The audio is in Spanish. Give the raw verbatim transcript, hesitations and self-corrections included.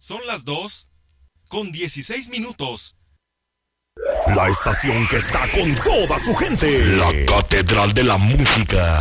Son las dos con dieciséis minutos. La estación que está con toda su gente. La Catedral de la Música.